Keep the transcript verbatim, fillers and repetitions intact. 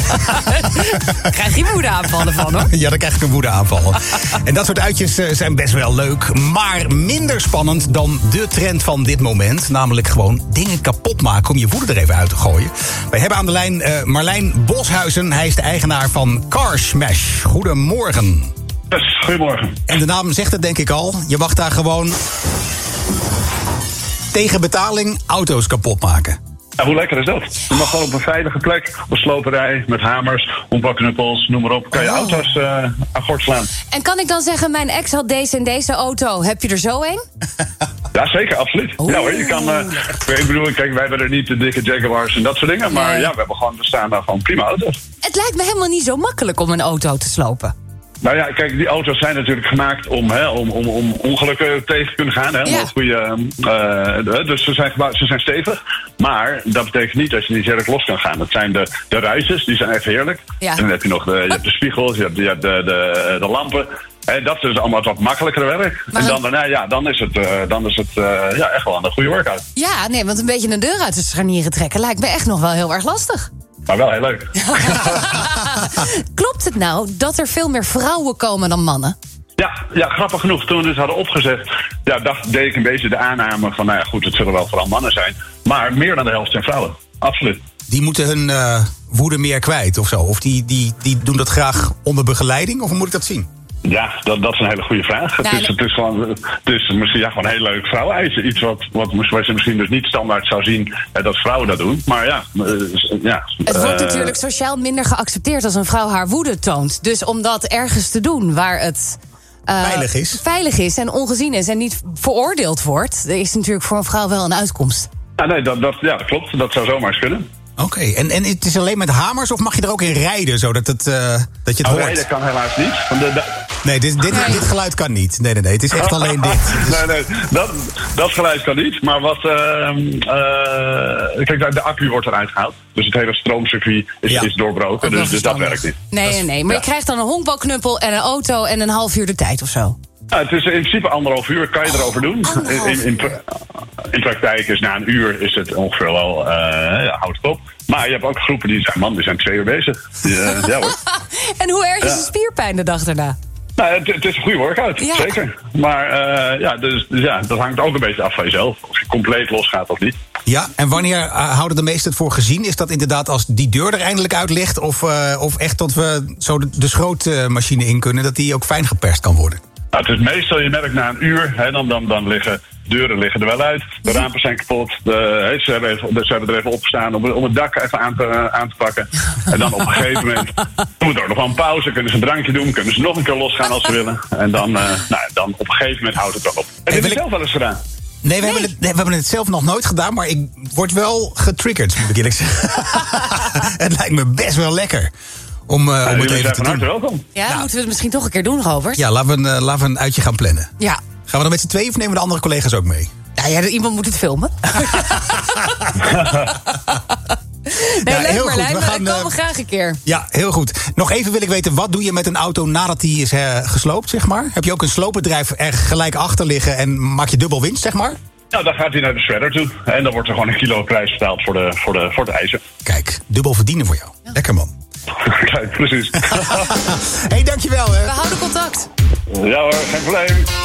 Krijg je woedeaanvallen van, hoor. Ja, dan krijg ik een woedeaanval. En dat soort uitjes uh, zijn best wel leuk, maar minder spannend dan de trend van dit moment. Namelijk gewoon dingen kapot maken om je woede er even uit te gooien. Wij hebben aan de lijn uh, Marlijn Boshuizen. Hij is de eigenaar van Car Smash. Goedemorgen. Yes, goedemorgen. En de naam zegt het denk ik al. Je mag daar gewoon tegen betaling auto's kapot maken. Ja, hoe lekker is dat? Je mag gewoon op een veilige plek, op een sloperij, met hamers, ontpakknuppels, noem maar op, kan je Oh. auto's uh, aan gort slaan. En kan ik dan zeggen, mijn ex had deze en deze auto. Heb je er zo een? Ja, zeker, absoluut. Oeh. Ja hoor, je kan, uh, ik bedoel, kijk, wij hebben er niet de dikke Jaguars en dat soort dingen, maar Nee. ja, we hebben gewoon, we staan daar gewoon prima auto's. Het lijkt me helemaal niet zo makkelijk om een auto te slopen. Nou ja, kijk, die auto's zijn natuurlijk gemaakt om, hè, om, om, om ongelukken tegen te kunnen gaan. Hè, Ja. om goede, uh, dus ze zijn, gebouwd, ze zijn stevig. Maar dat betekent niet dat je niet heerlijk los kan gaan. Dat zijn de, de ruitjes, die zijn echt heerlijk. Ja. En dan heb je nog de, je hebt de spiegels, je hebt, je hebt de, de, de lampen. Hè, dat is allemaal wat makkelijker werk. Maar en dan daarna, ja, dan is het, uh, dan is het uh, ja, echt wel een goede workout. Ja, nee, want een beetje een deur uit de scharnieren trekken lijkt me echt nog wel heel erg lastig. Maar wel heel leuk. Klopt het nou dat er veel meer vrouwen komen dan mannen? Ja, ja, grappig genoeg. Toen we dit hadden opgezet, ja, dacht, deed ik een beetje de aanname van, nou ja, goed, het zullen wel vooral mannen zijn. Maar meer dan de helft zijn vrouwen. Absoluut. Die moeten hun uh, woede meer kwijt of zo? Of die, die, die doen dat graag onder begeleiding? Of hoe moet ik dat zien? Ja, dat, dat is een hele goede vraag. Nou, het, is, het is gewoon, het is misschien ja, gewoon een heel leuk vrouweneisje. Iets wat, wat, wat je misschien dus niet standaard zou zien hè, dat vrouwen dat doen. Maar ja, uh, ja Het wordt uh, natuurlijk sociaal minder geaccepteerd als een vrouw haar woede toont. Dus om dat ergens te doen waar het uh, Veilig is. veilig is en ongezien is en niet veroordeeld wordt, is natuurlijk voor een vrouw wel een uitkomst. ja, nee, dat, dat, ja, dat klopt. Dat zou zomaar eens kunnen. Oké, okay. en, en het is alleen met hamers of mag je er ook in rijden, zodat het, uh, dat je het Oh, hoort? nee, dat kan helaas niet. Want de, de, Nee, dit, dit, dit geluid kan niet. Nee, nee, nee, het is echt alleen dit. Dus... Nee, nee, dat, dat geluid kan niet. Maar wat... Uh, uh, kijk, de accu wordt eruit gehaald. Dus het hele stroomcircuit is, Ja. is doorbroken. Dus, dus dat werkt niet. Nee, nee, nee. Maar ja. je krijgt dan een honkbalknuppel en een auto en een half uur de tijd of zo. Ja, het is in principe anderhalf uur, kan je erover doen. In, in, in, pra- in praktijk is na een uur is het ongeveer wel, uh, ja, houdt het op. Maar je hebt ook groepen die zijn, man, die zijn twee uur bezig. Die, uh, ja hoor. En hoe erg is Ja. de spierpijn de dag daarna? Nou, het, het is een goede workout, Ja. zeker. Maar uh, ja, dus, dus ja, dat hangt ook een beetje af van jezelf. Of je compleet losgaat of niet. Ja, en wanneer uh, houden de meesten het voor gezien? Is dat inderdaad als die deur er eindelijk uit ligt? Of, uh, of echt tot we zo de, de schrootmachine in kunnen, dat die ook fijn geperst kan worden? Nou, het is meestal, je merkt na een uur, hè, dan, dan, dan liggen deuren liggen er wel uit. De ramen zijn kapot. De, hè, ze, hebben even, ze hebben er even opgestaan om, om het dak even aan te, aan te pakken. En dan op een gegeven moment doen we er nog wel een pauze. Kunnen ze een drankje doen. Kunnen ze nog een keer losgaan als ze willen. En dan, uh, nou, dan op een gegeven moment houdt het wel op. Heb je wil het ik- zelf wel eens gedaan? Nee, we, Hebben het, nee, we hebben het zelf nog nooit gedaan, maar ik word wel getriggerd, moet ik eerlijk zeggen. Het lijkt me best wel lekker om, uh, Ja, om het jullie even zijn te van harte doen. welkom. Ja, moeten we het misschien toch een keer doen, Robert? Ja, laten we, een, uh, laten we een uitje gaan plannen. Ja. Gaan we dan met z'n tweeën of nemen we de andere collega's ook mee? Ja, ja, iemand moet het filmen. Nee, Ja, leuk heel Marlijn, goed. We we gaan, komen uh, graag een keer. Ja, heel goed. Nog even wil ik weten, wat doe je met een auto nadat die is uh, gesloopt, zeg maar? Heb je ook een sloopbedrijf er gelijk achter liggen en maak je dubbel winst, zeg maar? Nou, dan gaat hij naar de shredder toe. En dan wordt er gewoon een kilo prijs betaald voor, de, voor, de, voor het ijzer. Kijk, dubbel verdienen voor jou. Lekker, man. Kijk, precies. Hé, hey, dankjewel. Hè. We houden contact. Ja hoor, geen probleem.